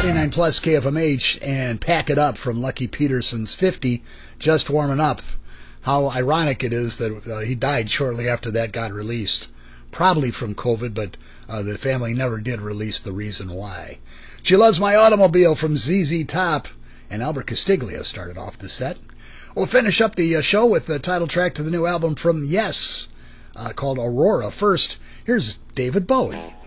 89 plus KFMH and Pack It Up from Lucky Peterson's 50, just warming up. How ironic it is that he died shortly after that got released. Probably from COVID, but the family never did release the reason why. She Loves My Automobile from ZZ Top, and Albert Castiglia started off the set. We'll finish up the show with the title track to the new album from Yes, called Aurora. First, here's David Bowie.